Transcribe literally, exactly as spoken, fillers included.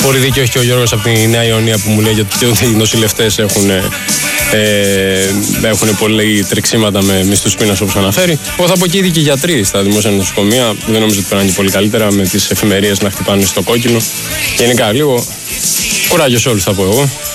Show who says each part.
Speaker 1: Πολύ δίκιο έχει και ο Γιώργος από τη Νέα Ιωνία που μου λέει ότι οι νοσηλευτές έχουν, ε, έχουν πολύ τρεξίματα με μισθούς πείνας όπως αναφέρει. Εγώ θα πω και ήδη και οι γιατροί στα δημόσια νοσοκομεία, δεν νομίζω ότι περνάνε πολύ καλύτερα με τις εφημερίες να χτυπάνε στο κόκκινο. Γενικά λίγο κουράγιο σε όλους θα πω εγώ.